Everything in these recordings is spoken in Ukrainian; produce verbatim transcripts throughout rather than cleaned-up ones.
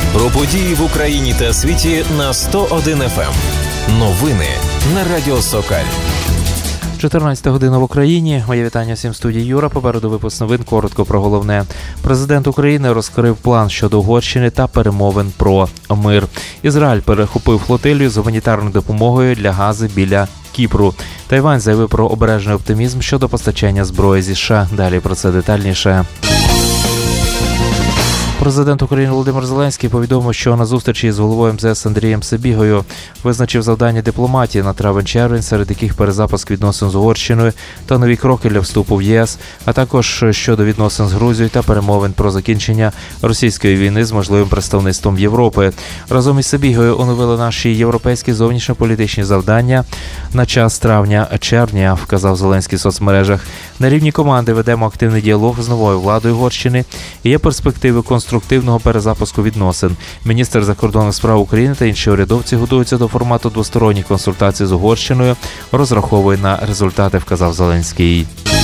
Про події в Україні та світі на сто один еф ем. Новини на Радіо Сокаль. чотирнадцята година в Україні. Моє вітання всім, студії Юра. Попереду випуск новин. Коротко про головне. Президент України розкрив план щодо Угорщини та перемовин про мир. Ізраїль перехопив флотилію з гуманітарною допомогою для Гази біля Кіпру. Тайвань заявив про обережний оптимізм щодо постачання зброї зі США. Далі про це детальніше. Президент України Володимир Зеленський повідомив, що на зустрічі з головою ем зе ес Андрієм Сибігою визначив завдання дипломатії на травень-червень, серед яких перезапуск відносин з Угорщиною та нові кроки для вступу в ЄС, а також щодо відносин з Грузією та перемовин про закінчення російської війни з можливим представництвом Європи. Разом із Сибігою оновили наші європейські зовнішньополітичні завдання на час травня-червня, вказав Зеленський в соцмережах. На рівні команди ведемо активний діалог з новою владою Угорщини і є перспективи конструктивного перезапуску відносин. Міністр закордонних справ України та інші урядовці готуються до формату двосторонніх консультацій з Угорщиною, розраховує на результати, вказав Зеленський.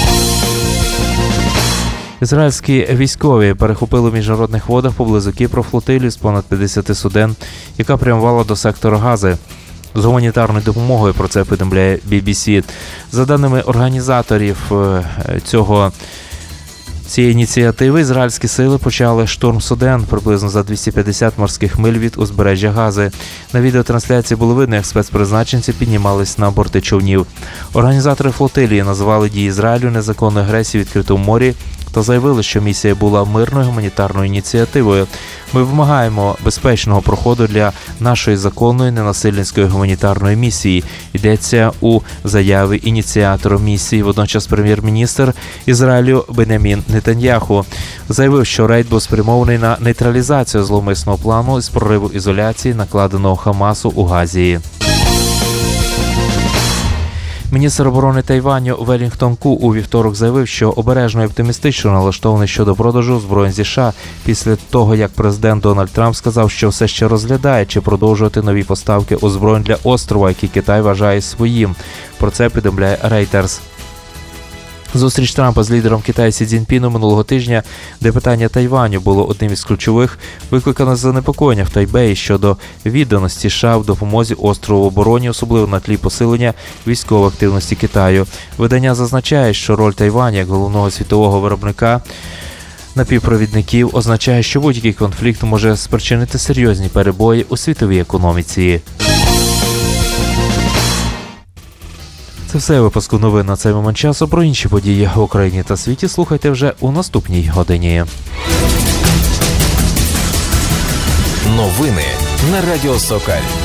Ізраїльські військові перехопили в міжнародних водах поблизу Кіпру флотилію з понад п'ятдесят суден, яка прямувала до сектору Гази з гуманітарною допомогою, про це повідомляє бі бі сі. За даними організаторів цього цієї ініціативи, ізраїльські сили почали штурм суден приблизно за двісті п'ятдесят морських миль від узбережжя Гази. На відеотрансляції було видно, як спецпризначенці піднімались на борти човнів. Організатори флотилії називали дії Ізраїлю незаконною агресією в відкритому морі та заявили, що місія була мирною гуманітарною ініціативою. Ми вимагаємо безпечного проходу для нашої законної ненасильницької гуманітарної місії, йдеться у заяві ініціатора місії. Водночас прем'єр-міністр Ізраїлю Бенямін Нетаньяху заявив, що рейд був спрямований на нейтралізацію зловмисного плану із прориву ізоляції, накладеного Хамасу у Газі. Міністр оборони Тайваню Велінгтон Ку у вівторок заявив, що обережно і оптимістично налаштований щодо продажу зброї зі США після того, як президент Дональд Трамп сказав, що все ще розглядає, чи продовжувати нові поставки озброєнь для острова, який Китай вважає своїм. Про це повідомляє Reuters. Зустріч Трампа з лідером Китаю Сі Цзіньпіном минулого тижня, де питання Тайваню було одним із ключових, викликано занепокоєння в Тайбеї щодо відданості США в допомозі острову в обороні, особливо на тлі посилення військової активності Китаю. Видання зазначає, що роль Тайваню як головного світового виробника напівпровідників означає, що будь-який конфлікт може спричинити серйозні перебої у світовій економіці. Це все випуску новин на цей момент часу. Про інші події в Україні та світі слухайте вже у наступній годині. Новини на Радіо Сокаль.